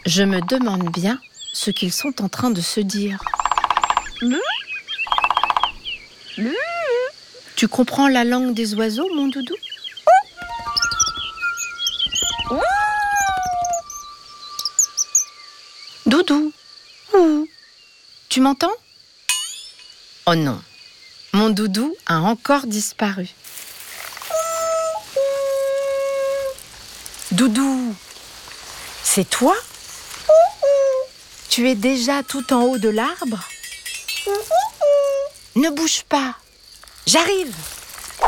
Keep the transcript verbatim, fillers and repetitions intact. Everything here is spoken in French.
Je me demande bien ce qu'ils sont en train de se dire. Tu comprends la langue des oiseaux, mon doudou ? Doudou, tu m'entends ? Oh non, mon doudou a encore disparu. Doudou, c'est toi ? Tu es déjà tout en haut de l'arbre ? Ne bouge pas, j'arrive.